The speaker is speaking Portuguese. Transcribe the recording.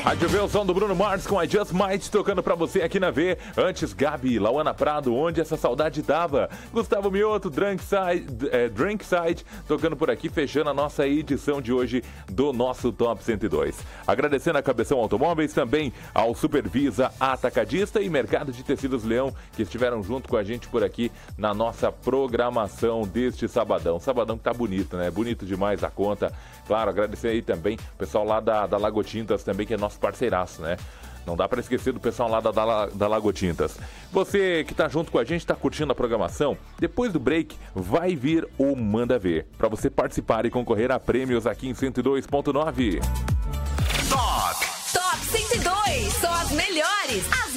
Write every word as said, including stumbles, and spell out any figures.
Rádio V, o som do Bruno Mars com I Just Might tocando pra você aqui na V. Antes, Gabi, Lauana Prado, Onde Essa Saudade Tava. Gustavo Mioto, Drinkside, é, Drinkside, tocando por aqui, fechando a nossa edição de hoje do nosso Top cento e dois. Agradecendo a Cabeção Automóveis, também ao Supervisa Atacadista e Mercado de Tecidos Leão, que estiveram junto com a gente por aqui na nossa programação deste sabadão. Sabadão que tá bonito, né? Bonito demais a conta. Claro, agradecer aí também o pessoal lá da, da Lagotintas também, que é nosso parceiraço, né? Não dá para esquecer do pessoal lá da, da, da Lagotintas. Você que tá junto com a gente, tá curtindo a programação, depois do break vai vir o Manda Ver, para você participar e concorrer a prêmios aqui em cento e dois ponto nove. Top! Top cento e dois, só as melhores! As